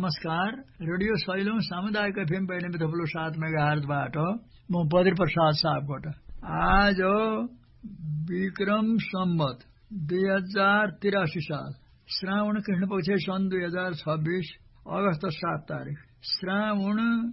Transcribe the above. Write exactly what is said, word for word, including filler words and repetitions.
नमस्कार। रेडियो सैलौं सामुदायिक एफएम बैन्यानब्बे दशमलव सात मेगाहर्जबाट म बद्री प्रसाद सापकोटा। आज विक्रम सम्वत दुई हजार तिरासी साल श्रावण कृष्ण पक्ष सन् दुई हजार छब्बीस अगस्त सात तारिक। श्रावण